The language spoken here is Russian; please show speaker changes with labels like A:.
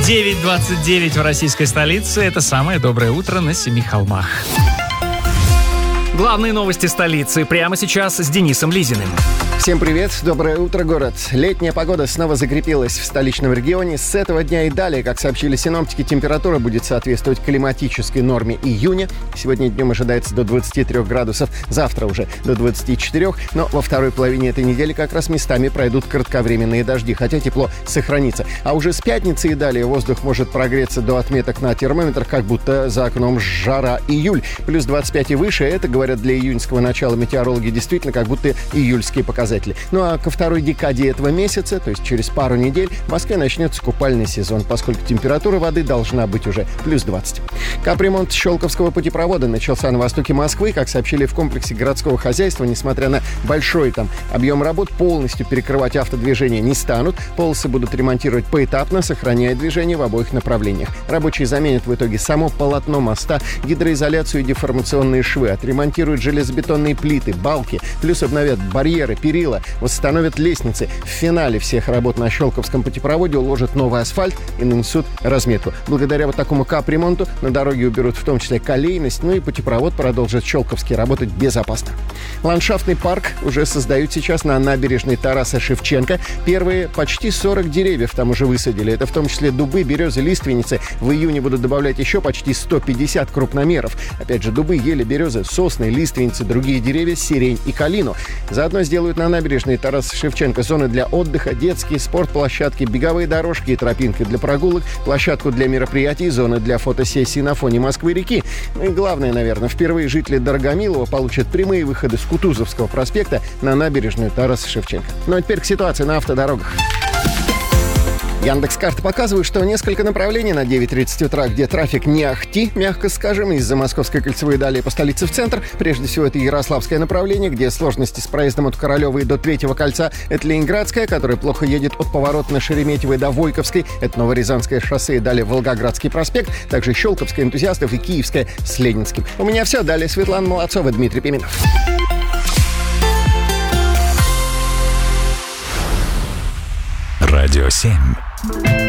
A: 9:29 в российской столице. Это самое доброе утро на Семи холмах. Главные новости столицы прямо сейчас с Денисом Лизиным.
B: Всем привет, доброе утро, город. Летняя погода снова закрепилась в столичном регионе. С этого дня и далее, как сообщили синоптики, температура будет соответствовать климатической норме июня. Сегодня днем ожидается до 23 градусов, завтра уже до 24, но во второй половине этой недели как раз местами пройдут кратковременные дожди, хотя тепло сохранится. А уже с пятницы и далее воздух может прогреться до отметок на термометрах, как будто за окном жара июль. Плюс 25 и выше, это, говорят, для июньского начала метеорологи действительно как будто июльские показатели. Ну а ко второй декаде этого месяца, то есть через пару недель, в Москве начнется купальный сезон, поскольку температура воды должна быть уже плюс 20. Капремонт Щелковского путепровода начался на востоке Москвы. Как сообщили в комплексе городского хозяйства, несмотря на большой объем работ, полностью перекрывать автодвижение не станут. Полосы будут ремонтировать поэтапно, сохраняя движение в обоих направлениях. Рабочие заменят в итоге само полотно моста, гидроизоляцию и деформационные швы, отремонтируют железобетонные плиты, балки, плюс обновят барьеры, перила, восстановят лестницы. В финале всех работ на Щелковском путепроводе уложат новый асфальт и нанесут разметку. Благодаря такому капремонту на дороге уберут в том числе колейность, и путепровод продолжит Щелковский работать безопасно. Ландшафтный парк уже создают сейчас на набережной Тараса Шевченко. Первые почти 40 деревьев там уже высадили. Это в том числе дубы, березы, лиственницы. В июне будут добавлять еще почти 150 крупномеров. Опять же, дубы, ели, березы, сосны, лиственницы, другие деревья, сирень и калину. Заодно сделают на набережной Тараса Шевченко зоны для отдыха, детские спортплощадки, беговые дорожки и тропинки для прогулок, площадку для мероприятий, зоны для фотосессий на фоне Москвы-реки. И главное, наверное, впервые жители Дорогомилова получат прямые выходы с Кутузовского проспекта на набережную Тараса Шевченко. Ну а теперь к ситуации на автодорогах. Яндекс.Карты показывают, что несколько направлений на 9:30 утра, где трафик не ахти, мягко скажем, из-за Московской кольцевой далее по столице в центр. Прежде всего, это Ярославское направление, где сложности с проездом от Королева и до Третьего кольца. Это Ленинградское, которое плохо едет от поворота на Шереметьево до Войковской. Это Новорязанское шоссе и далее Волгоградский проспект. Также Щелковское, Энтузиастов и Киевское с Ленинским. У меня все. Далее Светлана Молодцова, Дмитрий Пименов.
C: Радио 7.